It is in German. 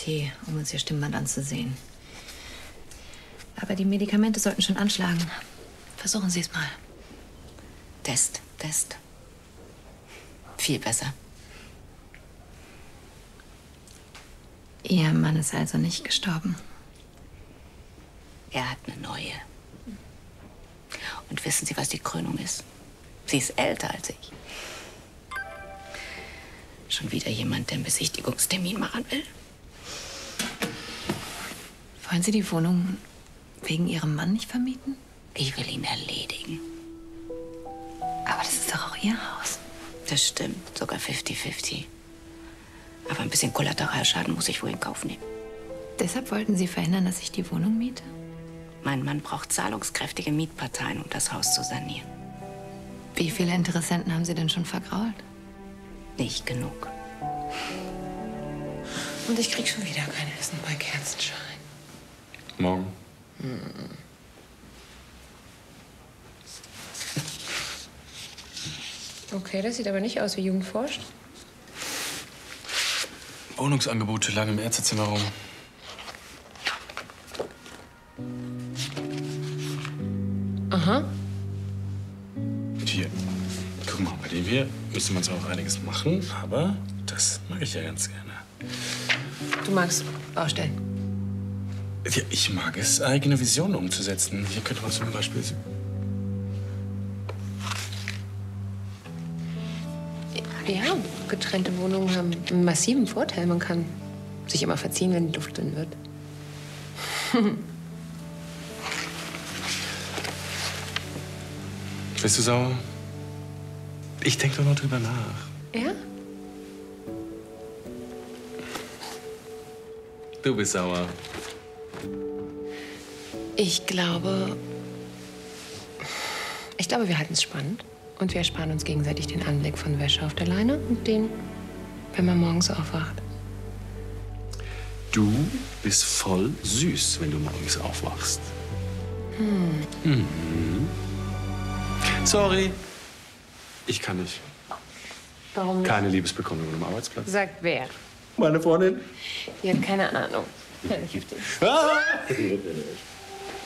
MRT, um uns Ihr Stimmband anzusehen. Aber die Medikamente sollten schon anschlagen. Versuchen Sie es mal. Test. Viel besser. Ihr Mann ist also nicht gestorben. Er hat eine neue. Und wissen Sie, was die Krönung ist? Sie ist älter als ich. Schon wieder jemand, der einen Besichtigungstermin machen will. Wollen Sie die Wohnung wegen Ihrem Mann nicht vermieten? Ich will ihn erledigen. Aber das ist doch auch Ihr Haus. Das stimmt, sogar 50-50. Aber ein bisschen Kollateralschaden muss ich wohl in Kauf nehmen. Deshalb wollten Sie verhindern, dass ich die Wohnung miete? Mein Mann braucht zahlungskräftige Mietparteien, um das Haus zu sanieren. Wie viele Interessenten haben Sie denn schon vergrault? Nicht genug. Und ich krieg schon wieder kein Essen bei Kerzenschein. Morgen. Okay, das sieht aber nicht aus wie Jugend forscht. Wohnungsangebote lagen im Ärztezimmer rum. Aha. Hier, guck mal, bei dem hier müsste man zwar auch einiges machen, aber das mag ich ja ganz gerne. Du magst Baustellen. Ja, ich mag es, eigene Visionen umzusetzen. Hier könnte man zum Beispiel... Ja, getrennte Wohnungen haben einen massiven Vorteil. Man kann sich immer verziehen, wenn die Luft dünn wird. Bist du sauer? Ich denke doch mal drüber nach. Ja? Du bist sauer. Ich glaube, wir halten es spannend. Und wir ersparen uns gegenseitig den Anblick von Wäsche auf der Leine und den, wenn man morgens aufwacht. Du bist voll süß, wenn du morgens aufwachst. Sorry. Ich kann nicht. Warum nicht? Keine Liebesbekundung am Arbeitsplatz. Sagt wer? Meine Freundin. Die hat keine Ahnung. Ja, nicht heftig. Ah!